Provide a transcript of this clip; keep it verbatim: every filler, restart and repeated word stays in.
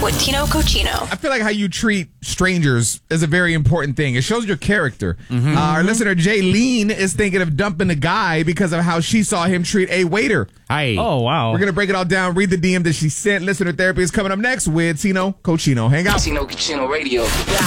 with Tino Cochino. I feel like how you treat strangers is a very important thing. It shows your character. Mm-hmm. Uh, our listener, Jaylene, is thinking of dumping a guy because of how she saw him treat a waiter. Hi. Oh, wow. We're going to break it all down, read the D M that she sent. Listener therapy is coming up next with Tino Cochino. Hang out. Tino Cochino Radio.